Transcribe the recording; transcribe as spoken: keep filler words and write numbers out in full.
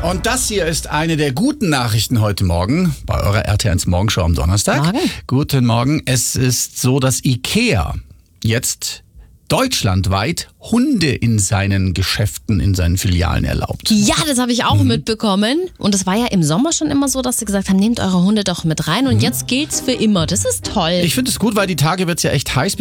Und das hier ist eine der guten Nachrichten heute Morgen bei eurer R T eins Morgenshow am Donnerstag. Morgen. Guten Morgen. Es ist so, dass IKEA jetzt deutschlandweit Hunde in seinen Geschäften, in seinen Filialen erlaubt. Ja, das habe ich auch mhm. mitbekommen. Und es war ja im Sommer schon immer so, dass sie gesagt haben, nehmt eure Hunde doch mit rein. Und mhm. jetzt gilt's für immer. Das ist toll. Ich finde es gut, weil die Tage wird's ja echt heiß.